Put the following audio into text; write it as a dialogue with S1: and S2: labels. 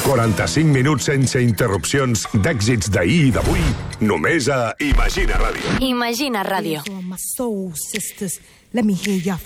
S1: 45 minuts sense interrupcions d'èxits d'ahir i d'avui, només a Imagina Ràdio.
S2: Imagina Ràdio.
S3: My soul sisters, let me hear your